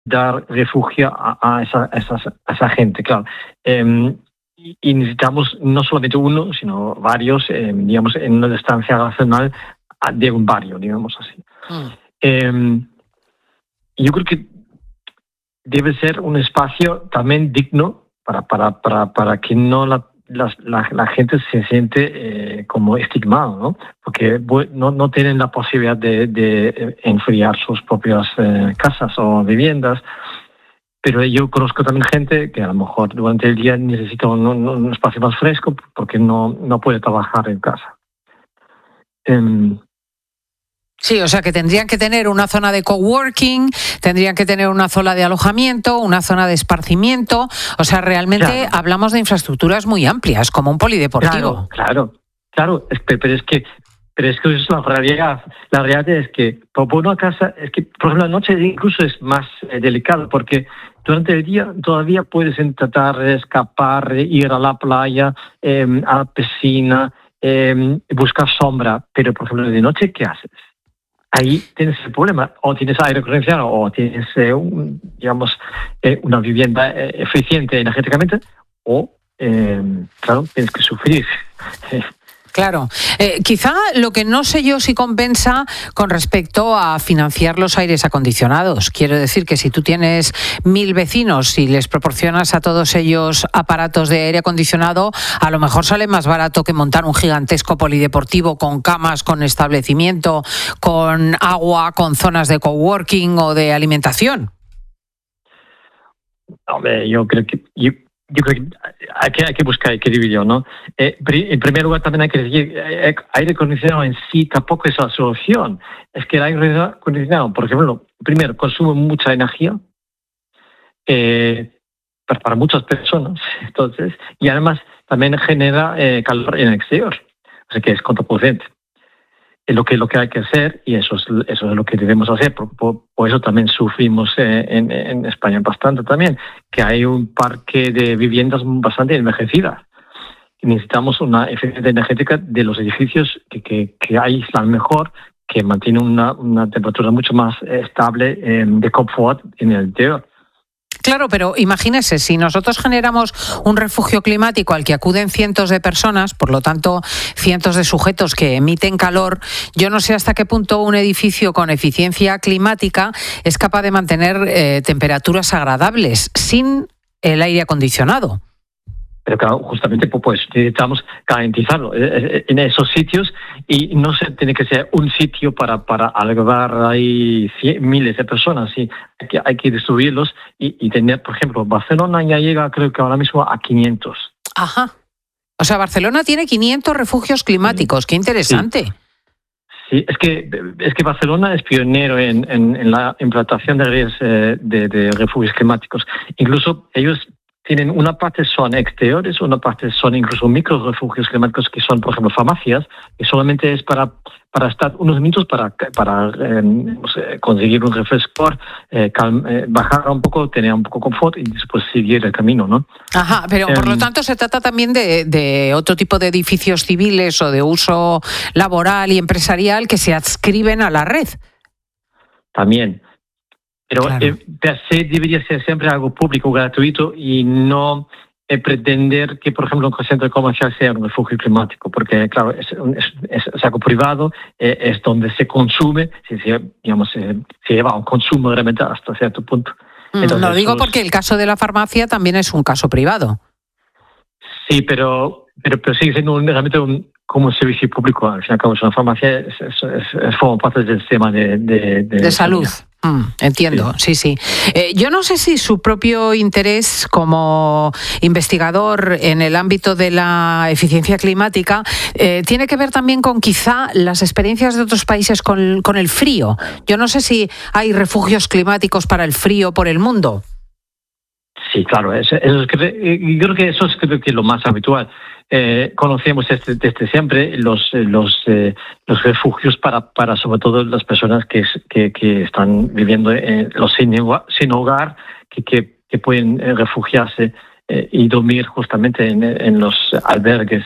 dar refugio a esa gente, claro. Y necesitamos no solamente uno, sino varios, digamos, en una distancia racional de un barrio, digamos así. Yo creo que debe ser un espacio también digno para que no la gente se siente como estigmado, ¿no? Porque no tienen la posibilidad de enfriar sus propias casas o viviendas. Pero yo conozco también gente que a lo mejor durante el día necesita un espacio más fresco porque no puede trabajar en casa. Sí, o sea que tendrían que tener una zona de coworking, tendrían que tener una zona de alojamiento, una zona de esparcimiento. O sea, realmente hablamos de infraestructuras muy amplias, como un polideportivo. Claro. Pero es que es la realidad. La realidad es que por una casa, es que por ejemplo la noche incluso es más delicado porque durante el día todavía puedes tratar de escapar, ir a la playa, a la piscina, buscar sombra. Pero por ejemplo de noche, ¿qué haces? Ahí tienes el problema, o tienes aire acondicionado, o tienes, una vivienda eficiente energéticamente, o, claro, tienes que sufrir. Claro. Quizá lo que no sé yo si compensa con respecto a financiar los aires acondicionados. Quiero decir que si tú tienes 1.000 vecinos y les proporcionas a todos ellos aparatos de aire acondicionado, a lo mejor sale más barato que montar un gigantesco polideportivo con camas, con establecimiento, con agua, con zonas de coworking o de alimentación. Hombre, yo creo que hay que buscar equilibrio, ¿no? En primer lugar, también hay que decir, aire acondicionado en sí tampoco es la solución. Es que el aire acondicionado, por ejemplo, primero, consume mucha energía para muchas personas, entonces, y además también genera calor en el exterior, o sea que es contraproducente. Lo que hay que hacer, y eso es lo que debemos hacer, por eso también sufrimos en España bastante también, que hay un parque de viviendas bastante envejecidas. Necesitamos una eficiencia energética de los edificios que aíslan mejor, que mantienen una temperatura mucho más estable de confort en el interior. Claro, pero imagínese, si nosotros generamos un refugio climático al que acuden cientos de personas, por lo tanto, cientos de sujetos que emiten calor, yo no sé hasta qué punto un edificio con eficiencia climática es capaz de mantener temperaturas agradables sin el aire acondicionado. Pero claro, justamente pues necesitamos garantizarlo en esos sitios y no se tiene que ser un sitio para albergar ahí miles de personas. Sí, hay que distribuirlos y tener, por ejemplo, Barcelona ya llega creo que ahora mismo a 500. Ajá. O sea, Barcelona tiene 500 refugios climáticos. Qué interesante. Sí, es que Barcelona es pionero en la implantación de redes de refugios climáticos. Incluso ellos tienen una parte son exteriores, una parte son incluso micro refugios climáticos que son, por ejemplo, farmacias, que solamente es para estar unos minutos para conseguir un refrescor, bajar un poco, tener un poco de confort y después seguir el camino, ¿no? Ajá, pero por lo tanto se trata también de otro tipo de edificios civiles o de uso laboral y empresarial que se adscriben a la red. También. Pero claro. per se debería ser siempre algo público, gratuito y no pretender que, por ejemplo, un centro comercial sea un refugio climático, porque, claro, es algo privado, es donde se consume, se lleva a un consumo realmente hasta cierto punto. Entonces, lo digo porque el caso de la farmacia también es un caso privado. Sí, pero sigue siendo realmente como un servicio público. Al fin y al cabo, es una farmacia, es forma parte del sistema de salud. Entiendo, sí. Yo no sé si su propio interés como investigador en el ámbito de la eficiencia climática tiene que ver también con quizá las experiencias de otros países con el frío. Yo no sé si hay refugios climáticos para el frío por el mundo. Sí, claro, yo creo que eso es lo más habitual. Conocemos desde siempre los refugios para sobre todo las personas que están viviendo los sin hogar, que pueden refugiarse y dormir justamente en los albergues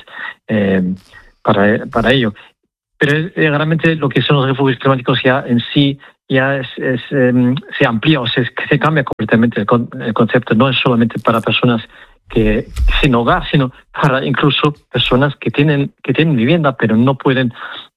para ello. Pero realmente lo que son los refugios climáticos ya en sí ya se amplía o se cambia completamente el concepto. No es solamente para personas que sin hogar, sino para incluso personas que tienen vivienda pero no pueden,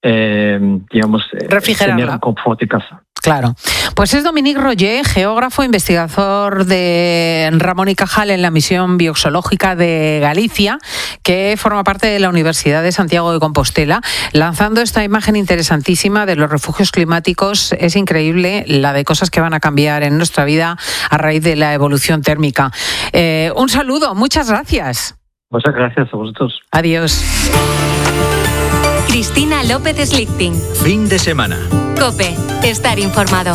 tener un confort de casa. Claro. Pues es Dominique Roger, geógrafo, investigador de Ramón y Cajal en la misión bioxológica de Galicia, que forma parte de la Universidad de Santiago de Compostela, lanzando esta imagen interesantísima de los refugios climáticos. Es increíble la de cosas que van a cambiar en nuestra vida a raíz de la evolución térmica. Un saludo, muchas gracias. Muchas gracias a vosotros. Adiós. Cristina López Slichting. Fin de semana. COPE. Estar informado.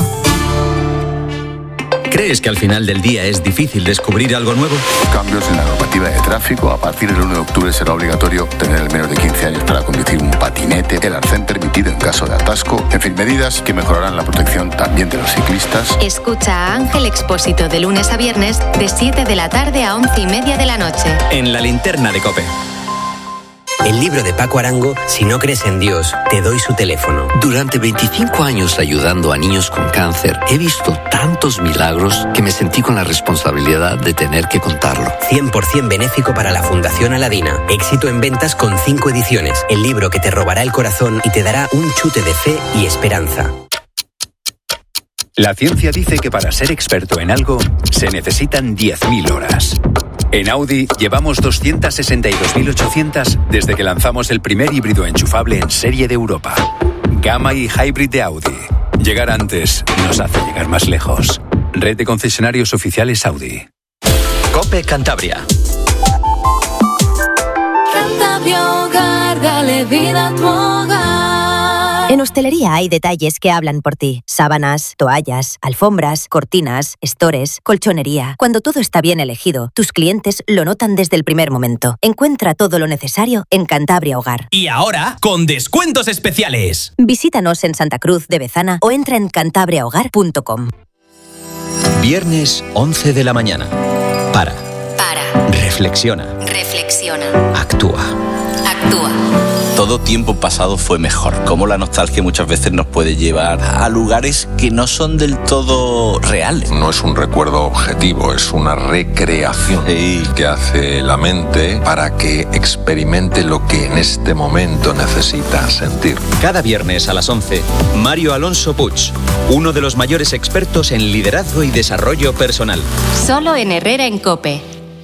¿Crees que al final del día es difícil descubrir algo nuevo? Cambios en la normativa de tráfico. A partir del 1 de octubre será obligatorio tener el menos de 15 años para conducir un patinete. El arcén permitido en caso de atasco. En fin, medidas que mejorarán la protección también de los ciclistas. Escucha a Ángel Expósito de lunes a viernes de 7 de la tarde a 11:30 de la noche. En la linterna de COPE. El libro de Paco Arango, Si no crees en Dios, te doy su teléfono. Durante 25 años ayudando a niños con cáncer, he visto tantos milagros que me sentí con la responsabilidad de tener que contarlo. 100% benéfico para la Fundación Aladina. Éxito en ventas con 5 ediciones. El libro que te robará el corazón y te dará un chute de fe y esperanza. La ciencia dice que para ser experto en algo se necesitan 10.000 horas. En Audi llevamos 262.800 desde que lanzamos el primer híbrido enchufable en serie de Europa. Gamma y Hybrid de Audi. Llegar antes nos hace llegar más lejos. Red de concesionarios oficiales Audi. COPE Cantabria. Cantabria Hogar, dale vida a tu hogar. En hostelería hay detalles que hablan por ti. Sábanas, toallas, alfombras, cortinas, estores, colchonería. Cuando todo está bien elegido, tus clientes lo notan desde el primer momento. Encuentra todo lo necesario en Cantabria Hogar. Y ahora, con descuentos especiales. Visítanos en Santa Cruz de Bezana o entra en cantabriahogar.com. Viernes 11 de la mañana. Para. Reflexiona. Actúa. Todo tiempo pasado fue mejor. Cómo la nostalgia muchas veces nos puede llevar a lugares que no son del todo reales. No es un recuerdo objetivo, es una recreación que hace la mente para que experimente lo que en este momento necesita sentir. Cada viernes a las 11, Mario Alonso Puig, uno de los mayores expertos en liderazgo y desarrollo personal. Solo en Herrera en COPE.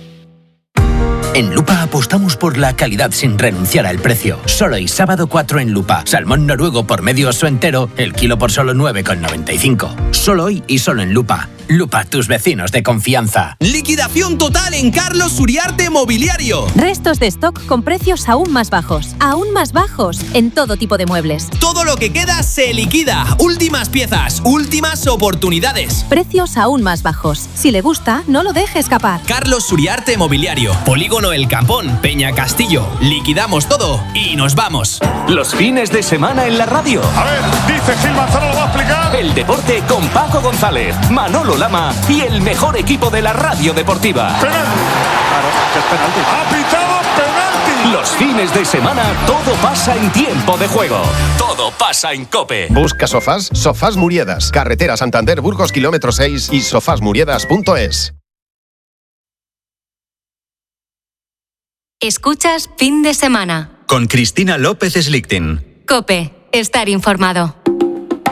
En Lupa apostamos por la calidad sin renunciar al precio. Solo hoy sábado 4 en Lupa. Salmón noruego por medio oso entero, el kilo por solo 9,95. Solo hoy y solo en Lupa. Lupa, tus vecinos de confianza. Liquidación total en Carlos Uriarte Mobiliario. Restos de stock con precios aún más bajos. Aún más bajos en todo tipo de muebles. Todo lo que queda se liquida. Últimas piezas, últimas oportunidades. Precios aún más bajos. Si le gusta, no lo deje escapar. Carlos Uriarte Mobiliario. Polígono El Campón, Peña Castillo. Liquidamos todo y nos vamos. Los fines de semana en la radio. A ver, dice Gil Manzano, lo va a explicar. El deporte con Paco González, Manolo Lama y el mejor equipo de la radio deportiva. ¡Penalti! Claro, que es penalti. ¡Ha pitado penalti! Los fines de semana todo pasa en tiempo de juego. Todo pasa en COPE. Busca sofás, Sofás Muriedas. Carretera Santander, Burgos, kilómetro 6 y sofasmuriedas.es. Escuchas Fin de Semana. Con Cristina López Slichting. COPE. Estar informado.